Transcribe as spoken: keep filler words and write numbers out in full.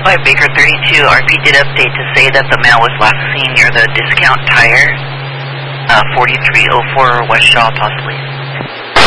five Baker thirty-two, R P did update to say that the male was last seen near the discount tire, uh, forty-three oh four West Shaw, possibly.